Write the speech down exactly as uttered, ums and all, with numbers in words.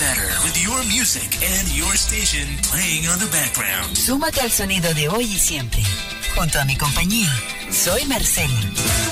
better with your music and your station playing on the background. Súmate al sonido de hoy y siempre. Junto a mi compañía, soy Marcela.